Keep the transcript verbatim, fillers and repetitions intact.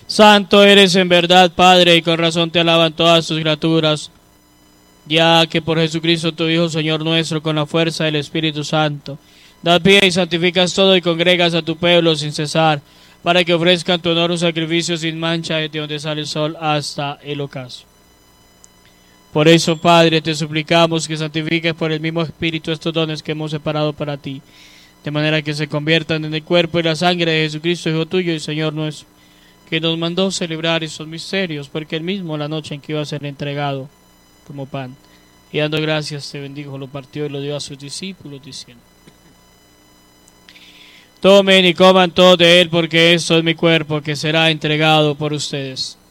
Santo eres en verdad, Padre, y con razón te alaban todas tus criaturas, ya que por Jesucristo tu Hijo, Señor nuestro, con la fuerza del Espíritu Santo, das pie y santificas todo y congregas a tu pueblo sin cesar, para que ofrezcan tu honor un sacrificio sin mancha desde donde sale el sol hasta el ocaso. Por eso, Padre, te suplicamos que santifiques por el mismo Espíritu estos dones que hemos separado para ti, de manera que se conviertan en el cuerpo y la sangre de Jesucristo, Hijo tuyo y Señor nuestro, que nos mandó celebrar estos misterios, porque él mismo, la noche en que iba a ser entregado, como pan, y dando gracias te bendijo, lo partió y lo dio a sus discípulos, diciendo: tomen y coman todos de él, porque esto es mi cuerpo que será entregado por ustedes.